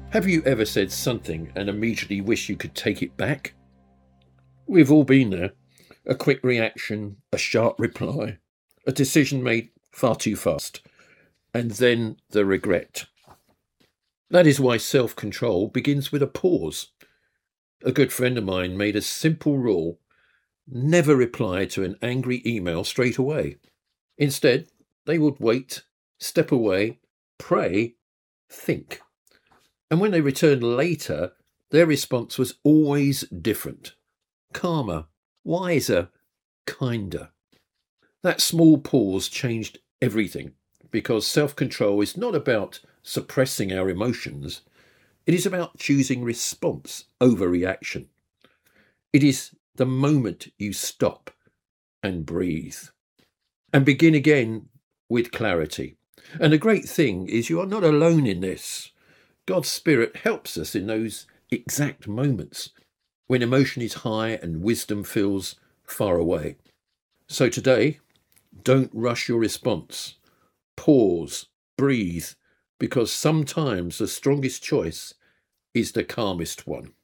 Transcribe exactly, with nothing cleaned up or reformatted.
Have you ever said something and immediately wish you could take it back? We've all been there. A quick reaction, a sharp reply, a decision made far too fast, and then the regret. That is why self-control begins with a pause. A good friend of mine made a simple rule: never reply to an angry email straight away. Instead, they would wait, step away, pray, think. And when they returned later, their response was always different. Calmer, wiser, kinder. That small pause changed everything, because self-control is not about suppressing our emotions. It is about choosing response over reaction. It is the moment you stop and breathe and begin again with clarity. And the great thing is you are not alone in this. God's Spirit helps us in those exact moments when emotion is high and wisdom feels far away. So today, don't rush your response. Pause, breathe, because sometimes the strongest choice is the calmest one.